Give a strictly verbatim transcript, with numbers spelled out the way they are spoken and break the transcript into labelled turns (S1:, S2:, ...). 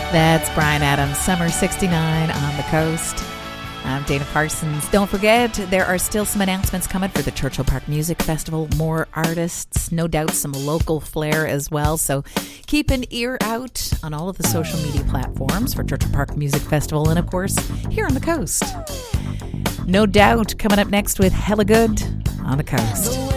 S1: That's Bryan Adams, Summer sixty-nine on the Coast. I'm Dana Parsons. Don't forget, there are still some announcements coming for the Churchill Park Music Festival. More artists, no doubt some local flair as well. So keep an ear out on all of the social media platforms for Churchill Park Music Festival and, of course, here on the Coast. No Doubt coming up next with Hella Good on the Coast.